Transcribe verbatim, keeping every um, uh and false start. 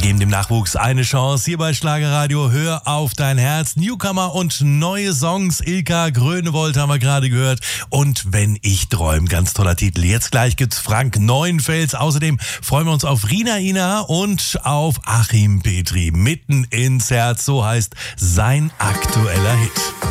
geben dem Nachwuchs eine Chance. Hier bei Schlagerradio, hör auf dein Herz. Newcomer und neue Songs. Ilka Grönewold haben wir gerade gehört. Und Wenn ich träum, ganz toller Titel. Jetzt gleich gibt's Frank Neuenfels. Außerdem freuen wir uns auf Rina Ina und auf Achim Petri. Mitten ins Herz, so heißt sein aktueller Hit.